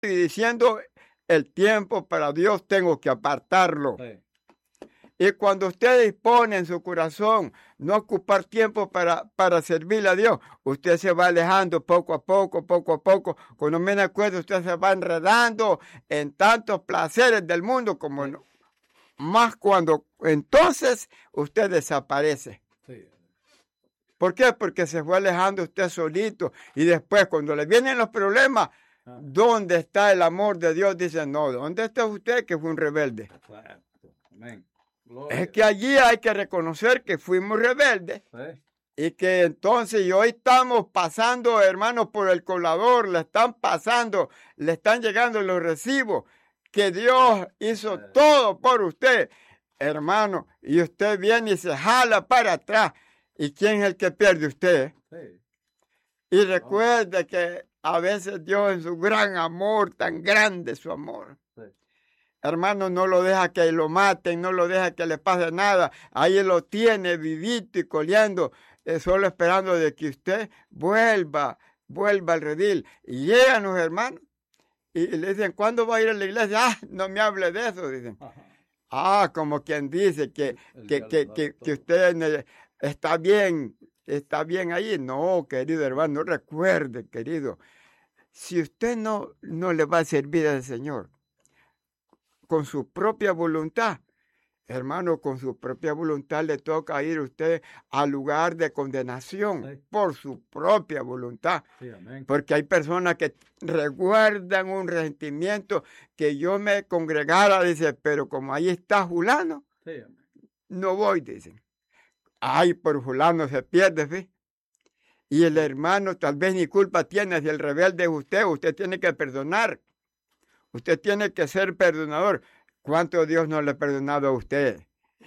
y diciendo, el tiempo para Dios tengo que apartarlo. Sí. Y cuando usted dispone en su corazón no ocupar tiempo para servirle a Dios, usted se va alejando poco a poco. Cuando menos acuerdo, usted se va enredando en tantos placeres del mundo como no. Más cuando entonces usted desaparece. Sí. ¿Por qué? Porque se fue alejando usted solito. Y después, cuando le vienen los problemas, ¿dónde está el amor de Dios? Dice, no, ¿dónde está usted que fue un rebelde? Exacto. Amén. Es que allí hay que reconocer que fuimos rebeldes. Sí. Y que entonces, y hoy estamos pasando, hermanos, por el colador, le están llegando los recibos, que Dios hizo todo por usted, hermano, y usted viene y se jala para atrás. ¿Y quién es el que pierde? Usted. Sí. Y recuerde que a veces Dios en su gran amor, tan grande su amor, Sí. hermano, no lo deja que lo maten, no lo deja que le pase nada. Ahí lo tiene vivito y coleando, solo esperando de que usted vuelva al redil. Y llegan los hermanos y le dicen, ¿cuándo va a ir a la iglesia? Ah, no me hable de eso, dicen. Ah, como quien dice que usted está bien ahí. No, querido hermano, recuerde, querido, si usted no le va a servir al Señor con su propia voluntad, hermano, con su propia voluntad le toca ir usted al lugar de condenación, sí, por su propia voluntad. Sí, amén. Porque hay personas que recuerdan un resentimiento que yo me congregara, dice, pero como ahí está fulano, sí, amén, no voy, dicen. Ay, por fulano se pierde, ¿sí? Y el hermano tal vez ni culpa tiene, si el rebelde es usted tiene que perdonar. Usted tiene que ser perdonador. ¿Cuánto Dios no le ha perdonado a usted?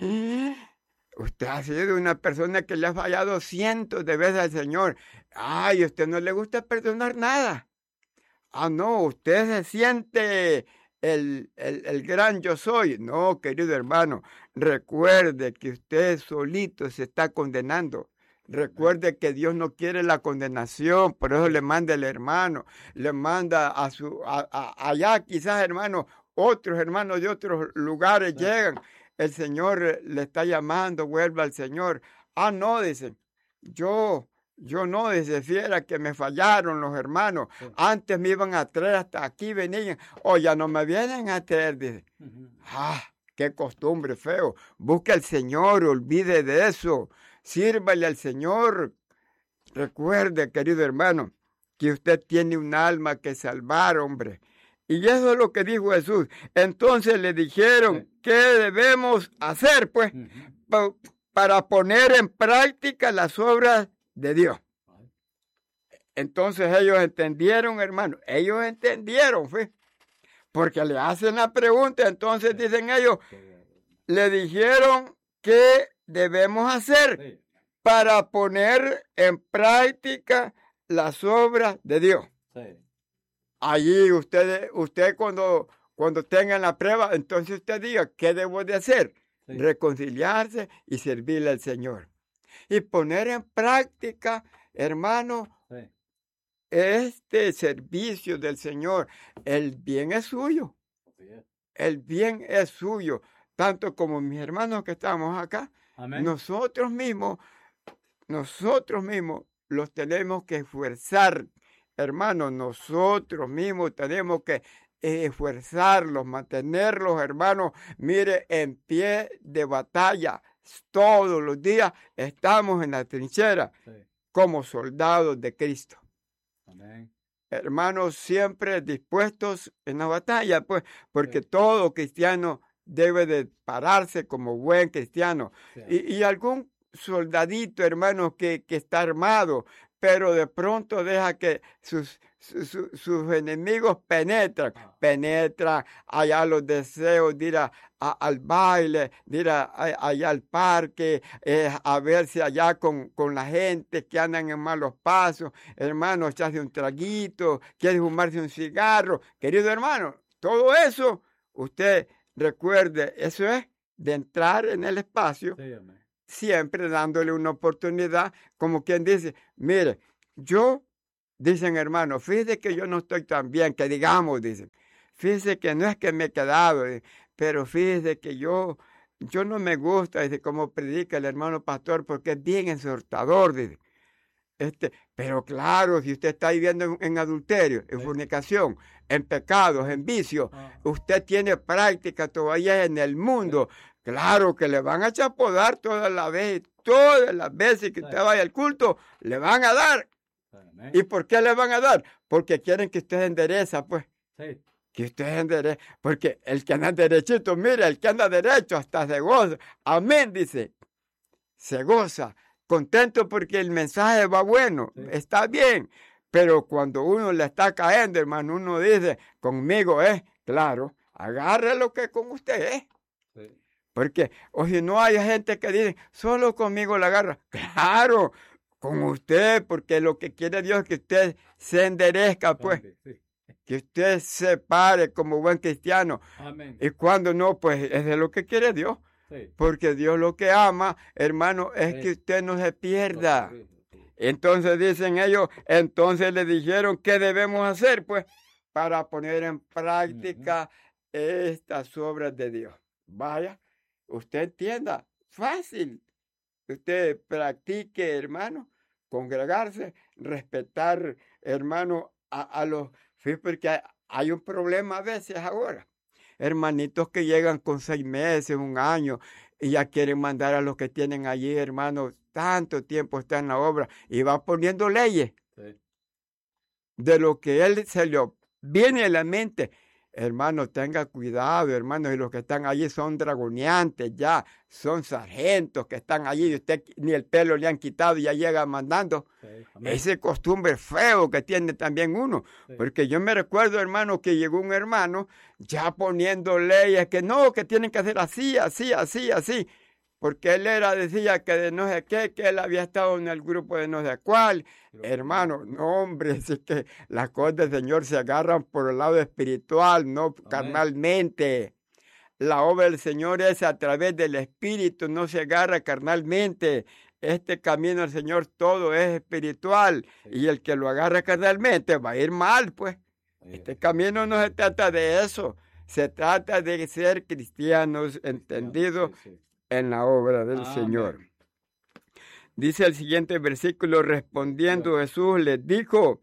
Usted ha sido una persona que le ha fallado cientos de veces al Señor. Ay, a usted no le gusta perdonar nada. Ah, no, usted se siente el gran yo soy. No, querido hermano, recuerde que usted solito se está condenando. Recuerde que Dios no quiere la condenación, por eso le manda el hermano, le manda allá quizás, hermano, otros hermanos de otros lugares llegan. El Señor le está llamando, vuelva al Señor. Ah, no, dicen, yo no, dice, fiera que me fallaron los hermanos. Sí. Antes me iban a traer hasta aquí, venían. O ya no me vienen a traer, dice. Ah, qué costumbre feo. Busque al Señor, olvide de eso. Sírvale al Señor. Recuerde, querido hermano, que usted tiene un alma que salvar, hombre. Y eso es lo que dijo Jesús. Entonces le dijeron, sí, ¿qué debemos hacer, pues, para poner en práctica las obras de Dios? Entonces ellos entendieron, hermano. Ellos entendieron, ¿sí? Porque le hacen la pregunta. Entonces dicen ellos, le dijeron, ¿qué debemos hacer para poner en práctica las obras de Dios? Sí. Allí usted cuando tengan la prueba, entonces usted diga, ¿qué debo de hacer? Sí. Reconciliarse y servirle al Señor. Y poner en práctica, hermano, sí, este servicio del Señor. El bien es suyo. Sí. El bien es suyo. Tanto como mis hermanos que estamos acá. Amén. Nosotros mismos los tenemos que esforzar. Hermanos, nosotros mismos tenemos que esforzarlos, mantenerlos, hermanos, mire, en pie de batalla. Todos los días estamos en la trinchera, sí, como soldados de Cristo. Amén. Hermanos, siempre dispuestos en la batalla, pues, porque sí, todo cristiano debe de pararse como buen cristiano. Sí. Y algún soldadito, hermanos, que está armado, pero de pronto deja que sus enemigos penetran allá los deseos de ir al baile, de ir allá al parque, a verse allá con la gente que andan en malos pasos, hermano, echarse un traguito, quiere fumarse un cigarro. Querido hermano, todo eso, usted recuerde, eso es de entrar en el espacio. Sí, amén. Siempre dándole una oportunidad, como quien dice, mire, yo dicen, hermano, fíjese que yo no estoy tan bien, que digamos, dicen, fíjese que no es que me he quedado, pero fíjese que yo no me gusta, dice, como predica el hermano pastor, porque es bien exhortador, dice. Pero claro, si usted está viviendo en adulterio, en fornicación, en pecados, en vicio, usted tiene práctica todavía en el mundo, claro que le van a chapodar todas las veces que usted vaya al culto, le van a dar. ¿Y por qué le van a dar? Porque quieren que usted endereza, pues. Sí. Que usted endereza, porque el que anda derechito, mire, el que anda derecho hasta se goza. Amén, dice. Se goza. Contento porque el mensaje va bueno, sí. Está bien, pero cuando uno le está cayendo, hermano, uno dice, conmigo es, claro, agarre lo que con usted es. Sí. Porque, oye, no hay gente que dice, solo conmigo la agarra. Claro, con usted, porque lo que quiere Dios es que usted se enderezca, pues. Sí. Que usted se pare como buen cristiano. Amén. Y cuando no, pues es de lo que quiere Dios. Sí. Porque Dios lo que ama, hermano, es que usted no se pierda. Entonces dicen ellos, entonces le dijeron, ¿qué debemos hacer? Pues para poner en práctica estas obras de Dios. Vaya, usted entienda, fácil. Usted practique, hermano, congregarse, respetar, hermano, a los... Porque hay un problema a veces ahora. Hermanitos que llegan con 6 meses, 1 año, y ya quieren mandar a los que tienen allí, hermanos, tanto tiempo está en la obra, y va poniendo leyes de lo que él se le viene a la mente. Hermano, tenga cuidado, hermano, y los que están allí son dragoneantes ya, son sargentos que están allí, y usted ni el pelo le han quitado y ya llega mandando. Sí, ese costumbre feo que tiene también uno, sí. Porque yo me recuerdo, hermano, que llegó un hermano ya poniendo leyes que no, que tienen que hacer así, así, así, así. Porque él decía que de no sé qué, que él había estado en el grupo de no sé cuál. Hermano, no, hombre, es que las cosas del Señor se agarran por el lado espiritual, no amén. Carnalmente. La obra del Señor es a través del Espíritu, no se agarra carnalmente. Este camino del Señor todo es espiritual, sí. Y el que lo agarra carnalmente va a ir mal, pues. Sí. Este camino no se trata de eso, se trata de ser cristianos entendidos. Sí, sí. En la obra del Señor. Dice el siguiente versículo, respondiendo Jesús les dijo,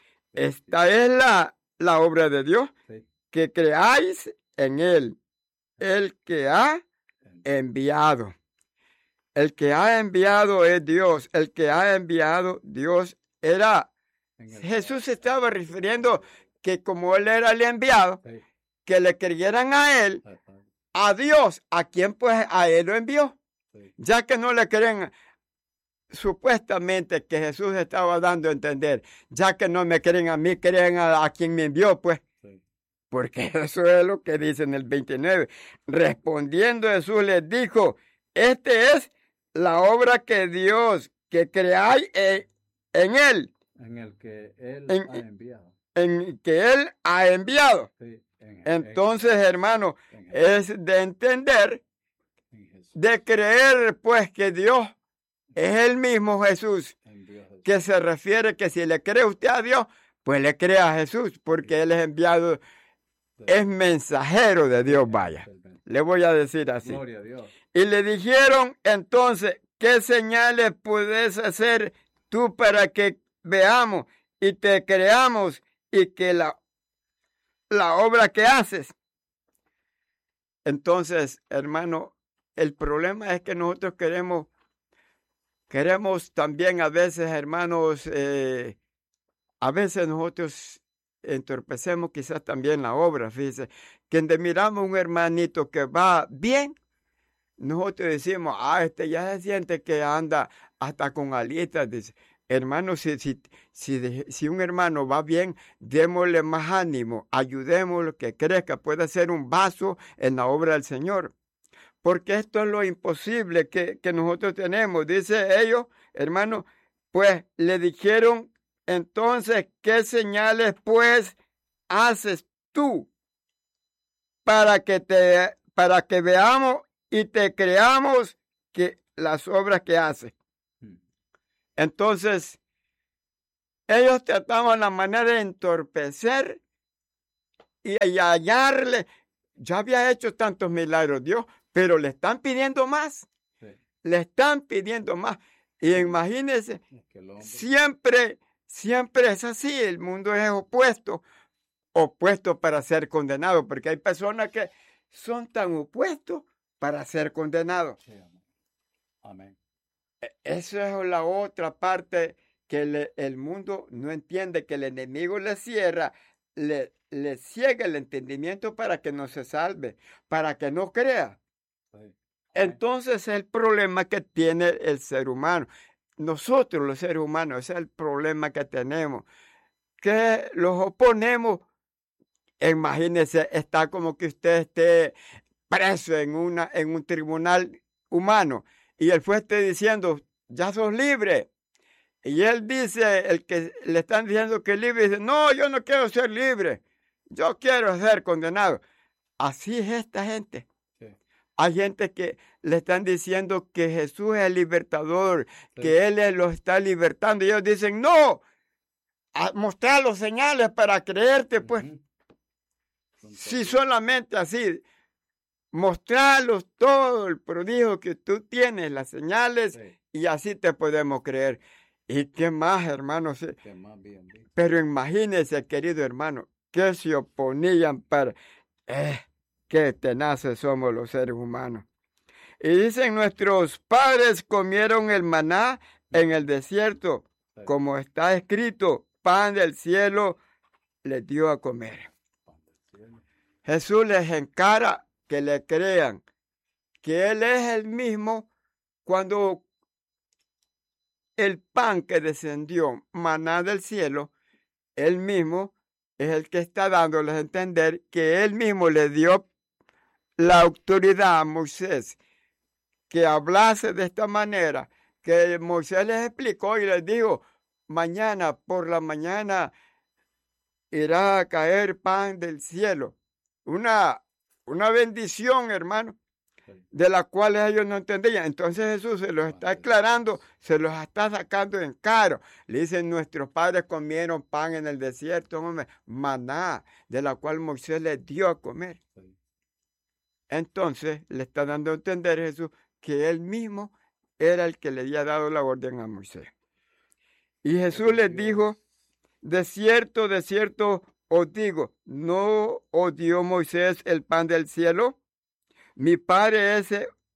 esta es la obra de Dios, que creáis en Él, el que ha enviado. El que ha enviado es Dios, el que ha enviado Dios era. Jesús se estaba refiriendo que como Él era el enviado, que le creyeran a Él, a Dios, a quien pues a Él lo envió. Sí. Ya que no le creen, supuestamente que Jesús estaba dando a entender, ya que no me creen a mí, creen a quien me envió, pues. Sí. Porque eso es lo que dice en el 29. Respondiendo Jesús les dijo, esta es la obra que Dios, que creáis en Él. En el que Él ha enviado. En que Él ha enviado. Sí. Entonces, hermano, es de entender, de creer, pues, que Dios es el mismo Jesús, que se refiere que si le cree usted a Dios, pues le cree a Jesús, porque Él es enviado, es mensajero de Dios, vaya. Le voy a decir así. Gloria a Dios. Y le dijeron, entonces, ¿qué señales puedes hacer tú para que veamos y te creamos y que la obra que haces? Entonces, hermano, el problema es que nosotros queremos también a veces, hermanos, a veces nosotros entorpecemos quizás también la obra, fíjese, que donde miramos un hermanito que va bien, nosotros decimos, ya se siente que anda hasta con alitas, dice. Hermano, si un hermano va bien, démosle más ánimo, ayudémoslo que crezca, puede ser un vaso en la obra del Señor. Porque esto es lo imposible que nosotros tenemos. Dice ellos, hermano, pues le dijeron, entonces, ¿qué señales pues haces tú para que veamos y te creamos que las obras que haces? Entonces, Ellos trataban la manera de entorpecer y hallarle. Ya había hecho tantos milagros Dios, pero le están pidiendo más. Sí. Le están pidiendo más. Y imagínense, Es que el hombre, siempre es así. El mundo es opuesto para ser condenado, porque hay personas que son tan opuestos para ser condenados. sí, amén. Amén. Esa es la otra parte que el mundo no entiende, que el enemigo le cierra, le ciega el entendimiento para que no se salve, para que no crea. Sí. Amén. Entonces es el problema que tiene el ser humano. Nosotros los seres humanos, ese es el problema que tenemos, que los oponemos. Imagínese, está como que usted esté preso en un tribunal humano y el juez esté diciendo, ya sos libre. Y él dice, el que le están diciendo que es libre, dice, no, yo no quiero ser libre, yo quiero ser condenado. Así es esta gente. Sí. Hay gente que le están diciendo que Jesús es el libertador, Sí. que Él los está libertando. Y ellos dicen, no, mostrar los señales para creerte, pues. Ujú. Si solamente así, mostrarlos todo el prodigio que tú tienes, las señales, Sí. y así te podemos creer. ¿Y qué más, hermanos? Que más bien dicho. Pero imagínense, querido hermano, que se oponían para... qué tenaces somos los seres humanos. Y dicen, nuestros padres comieron el maná en el desierto, Sí. como está escrito, pan del cielo les dio a comer. Pan del cielo. Jesús les encara que le crean que Él es el mismo cuando el pan que descendió, maná del cielo, Él mismo es el que está dándoles a entender que Él mismo le dio la autoridad a Moisés que hablase de esta manera, que Moisés les explicó y les dijo, mañana por la mañana irá a caer pan del cielo. Una bendición, hermano, Sí. de la cual ellos no entendían. Entonces Jesús se los está aclarando, se los está sacando en caro. Le dicen, nuestros padres comieron pan en el desierto, hombre, maná, de la cual Moisés les dio a comer. Sí. Entonces le está dando a entender Jesús que él mismo era el que le había dado la orden a Moisés. Y Jesús les dijo, de cierto os digo, ¿no os dio Moisés el pan del cielo? Mi Padre es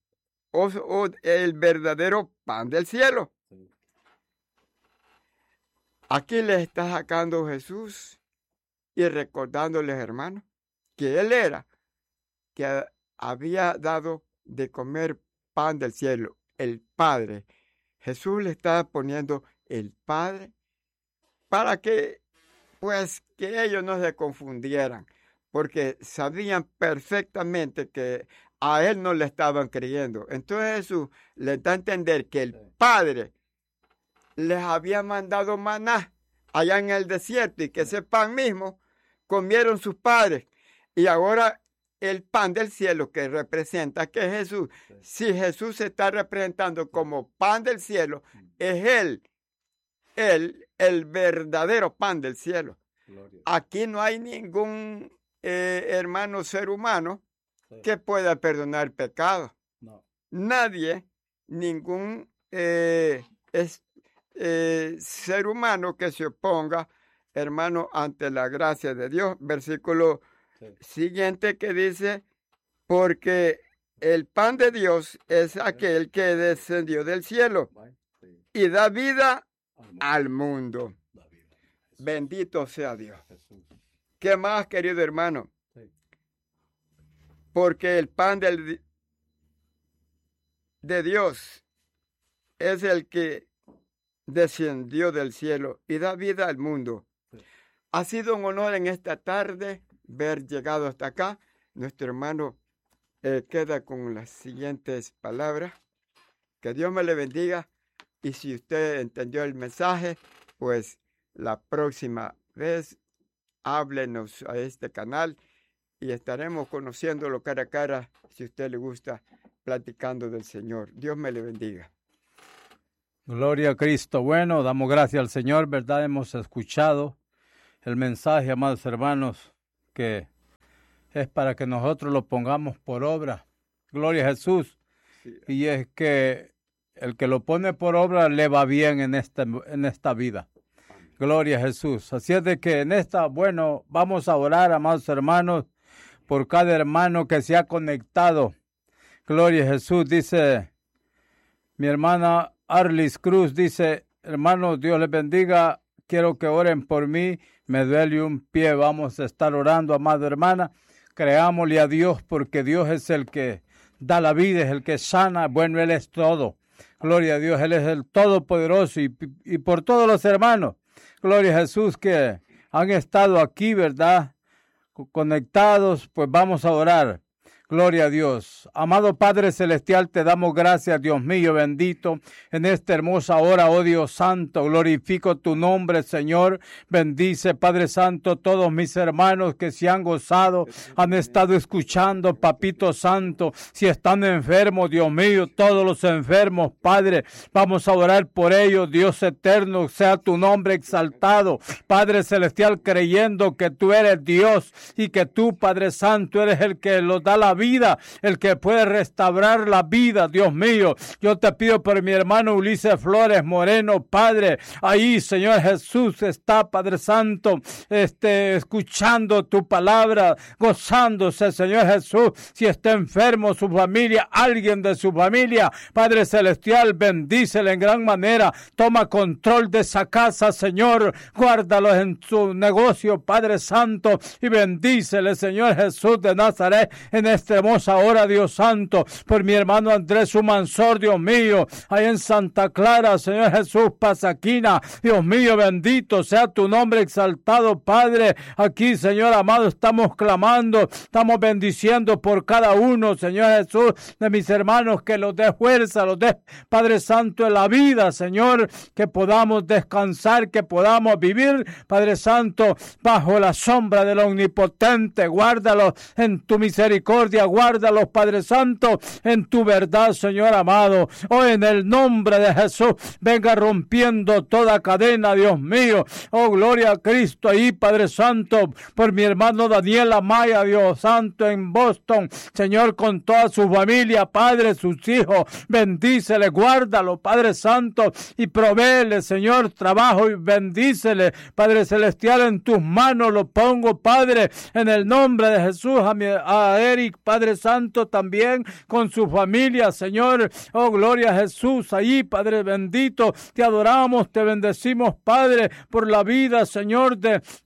el verdadero pan del cielo. Sí. Aquí les está sacando Jesús y recordándoles, hermanos, que Él era, que había dado de comer pan del cielo, el Padre. Jesús le está poniendo el Padre para que, pues, que ellos no se confundieran, porque sabían perfectamente que a Él no le estaban creyendo. Entonces Jesús les da a entender que el Padre les había mandado maná allá en el desierto y que ese pan mismo comieron sus padres. Y ahora el pan del cielo que representa que es Jesús, si Jesús se está representando como pan del cielo, es el verdadero pan del cielo. Gloria. Aquí no hay ningún hermano ser humano que pueda perdonar pecados. No. Nadie, ningún ser humano que se oponga, hermano, ante la gracia de Dios. Versículo siguiente que dice, porque el pan de Dios es aquel que descendió del cielo y da vida al mundo. Bendito sea Dios. ¿Qué más, querido hermano? Porque el pan de Dios es el que descendió del cielo y da vida al mundo. Ha sido un honor en esta tarde ver llegado hasta acá. Nuestro hermano queda con las siguientes palabras. Que Dios me le bendiga. Y si usted entendió el mensaje, pues la próxima vez háblenos a este canal y estaremos conociéndolo cara a cara, si a usted le gusta, platicando del Señor. Dios me le bendiga. Gloria a Cristo. Bueno, damos gracias al Señor, ¿verdad? Hemos escuchado el mensaje, amados hermanos, que es para que nosotros lo pongamos por obra. Gloria a Jesús. Sí. Y es que el que lo pone por obra le va bien en esta vida. Gloria a Jesús. Así es de que vamos a orar, amados hermanos, por cada hermano que se ha conectado. Gloria a Jesús. Dice mi hermana Arlis Cruz, dice: hermanos, Dios les bendiga, quiero que oren por mí, me duele un pie. Vamos a estar orando, amada hermana. Creámosle a Dios, porque Dios es el que da la vida, es el que sana. Bueno, Él es todo. Gloria a Dios, Él es el Todopoderoso. Y por todos los hermanos, gloria a Jesús, que han estado aquí, ¿verdad?, conectados, pues vamos a orar. Gloria a Dios. Amado Padre Celestial, te damos gracias, Dios mío bendito, en esta hermosa hora, oh Dios Santo. Glorifico tu nombre, Señor. Bendice, Padre Santo, todos mis hermanos que se han gozado, han estado escuchando, Papito Santo. Si están enfermos, Dios mío, todos los enfermos, Padre, vamos a orar por ellos. Dios eterno, sea tu nombre exaltado. Padre Celestial, creyendo que tú eres Dios y que tú, Padre Santo, eres el que los da la vida, el que puede restaurar la vida. Dios mío, yo te pido por mi hermano Ulises Flores Moreno, Padre, ahí, Señor Jesús, está, Padre Santo, escuchando tu palabra, gozándose, Señor Jesús. Si está enfermo su familia, alguien de su familia, Padre Celestial, bendícele en gran manera, toma control de esa casa, Señor, guárdalos en su negocio, Padre Santo, y bendícele, Señor Jesús de Nazaret, en esta hermosa hora, Dios Santo, por mi hermano Andrés Humansor, Dios mío, ahí en Santa Clara, Señor Jesús, Pasaquina, Dios mío, bendito sea tu nombre exaltado, Padre. Aquí, Señor amado, estamos clamando, estamos bendiciendo por cada uno, Señor Jesús, de mis hermanos, que los dé fuerza, los dé, Padre Santo, en la vida, Señor, que podamos descansar, que podamos vivir, Padre Santo, bajo la sombra del Omnipotente. Guárdalos en tu misericordia, guárdalos, Padre Santo, en tu verdad, Señor amado. Hoy en el nombre de Jesús, venga rompiendo toda cadena, Dios mío. Oh, gloria a Cristo ahí, Padre Santo, por mi hermano Daniel Amaya, Dios Santo, en Boston, Señor, con toda su familia, Padre, sus hijos, bendícele, guárdalo, Padre Santo, y provéele, Señor, trabajo, y bendícele, Padre Celestial, en tus manos lo pongo, Padre, en el nombre de Jesús, a Eric, Padre Santo, también con su familia, Señor. Oh, gloria a Jesús, ahí, Padre bendito, te adoramos, te bendecimos, Padre, por la vida, Señor,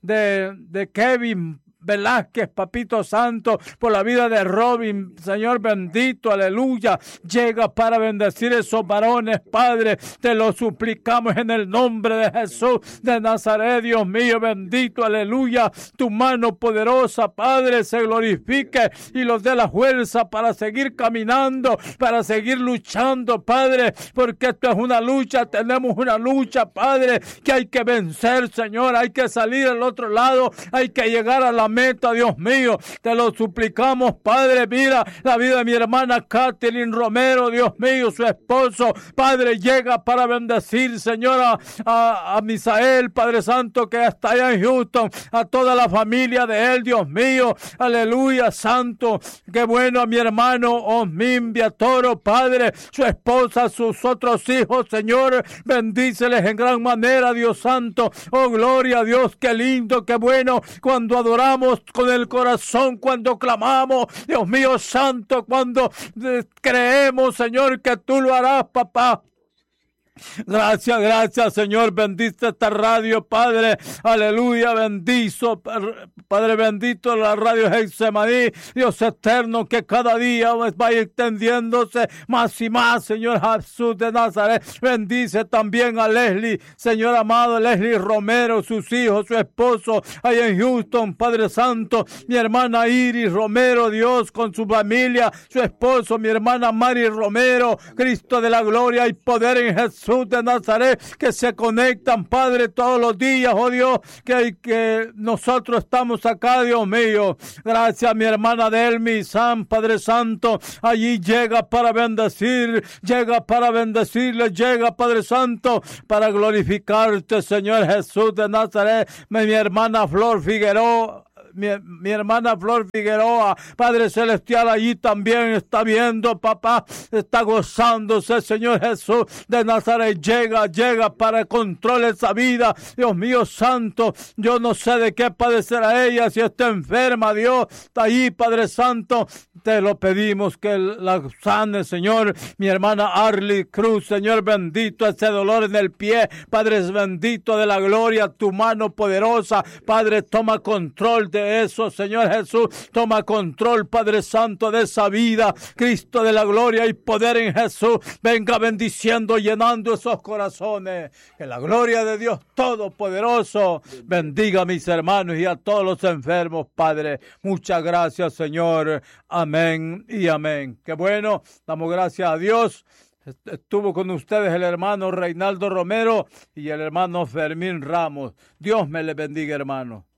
de Kevin Velázquez, Papito Santo, por la vida de Robin, Señor bendito, aleluya. Llega para bendecir esos varones, Padre, te lo suplicamos en el nombre de Jesús de Nazaret, Dios mío bendito, aleluya. Tu mano poderosa, Padre, se glorifique y los dé la fuerza para seguir caminando, para seguir luchando, Padre, porque esto es una lucha, tenemos una lucha, Padre, que hay que vencer, Señor, hay que salir al otro lado, hay que llegar a la meta, Dios mío, te lo suplicamos, Padre. Mira la vida de mi hermana Catherine Romero, Dios mío, su esposo, Padre, llega para bendecir, Señor, a Misael, Padre Santo, que está allá en Houston, a toda la familia de él, Dios mío, aleluya, Santo, qué bueno, a mi hermano Osmin Viatoro, Padre, su esposa, sus otros hijos, Señor, bendíceles en gran manera, Dios Santo. Oh, gloria a Dios, qué lindo, qué bueno, cuando adoramos con el corazón, cuando clamamos, Dios mío santo, cuando creemos, Señor, que tú lo harás, papá. Gracias, Señor. Bendice esta radio, Padre. Aleluya, bendizo, Padre bendito, la radio Getsemaní. Dios eterno, que cada día vaya extendiéndose más y más, Señor Jesús de Nazaret. Bendice también a Leslie, Señor amado, Leslie Romero, sus hijos, su esposo, allá en Houston, Padre Santo. Mi hermana Iris Romero, Dios, con su familia, su esposo, mi hermana Mari Romero. Cristo de la gloria y poder en Jesús. Jesús de Nazaret, que se conectan, Padre, todos los días, oh Dios, que nosotros estamos acá, Dios mío. Gracias, mi hermana Delmi, San Padre Santo, allí llega para bendecir, llega para bendecirle, llega, Padre Santo, para glorificarte, Señor Jesús de Nazaret. Mi hermana Flor Figueroa, mi hermana Flor Figueroa, Padre Celestial, allí también está viendo, papá, está gozándose, Señor Jesús de Nazaret, llega para controlar esa vida, Dios mío santo, yo no sé de qué padecerá ella, si está enferma, Dios, está ahí, Padre Santo, te lo pedimos que la sane, Señor, mi hermana Arly Cruz, Señor bendito, ese dolor en el pie, Padre bendito de la gloria, tu mano poderosa, Padre, toma control de eso, Señor Jesús, toma control, Padre Santo, de esa vida, Cristo de la gloria y poder en Jesús, venga bendiciendo, llenando esos corazones, que la gloria de Dios Todopoderoso bendiga a mis hermanos y a todos los enfermos, Padre, muchas gracias, Señor, amén y amén. Qué bueno, damos gracias a Dios. Estuvo con ustedes el hermano Reinaldo Romero y el hermano Fermín Ramos. Dios me le bendiga, hermano.